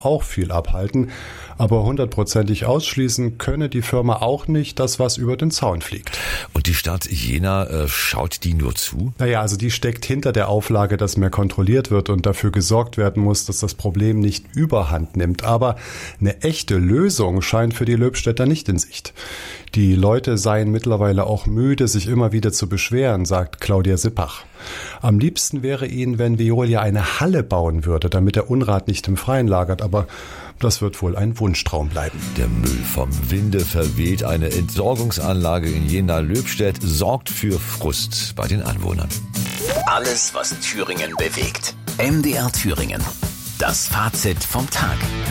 auch viel abhalten. Aber 100%ig ausschließen könne die Firma auch nicht, dass was über den Zaun fliegt. Und die Stadt Jena, schaut die nur zu? Naja, also die steckt hinter der Auflage, dass mehr kontrolliert wird und dafür gesorgt werden muss, dass das Problem nicht überhand nimmt. Aber eine echte Lösung scheint für die Löbstädter nicht in Sicht. Die Leute seien mittlerweile auch müde, sich immer wieder zu beschweren, sagt Claudia Sippach. Am liebsten wäre ihnen, wenn Veolia eine Halle bauen würde, damit der Unrat nicht im Freien lagert, aber das wird wohl ein Wunschtraum bleiben. Der Müll vom Winde verweht. Eine Entsorgungsanlage in Jena-Löbstedt sorgt für Frust bei den Anwohnern. Alles, was Thüringen bewegt. MDR Thüringen. Das Fazit vom Tag.